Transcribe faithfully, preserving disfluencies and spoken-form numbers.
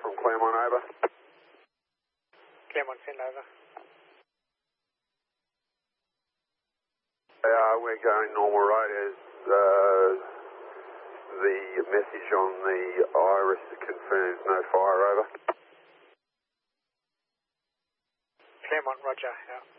from Claremont, over. Claremont, send over. Uh, we're going normal rate as uh, the message on the Iris confirms no fire, over. Claremont, roger, out.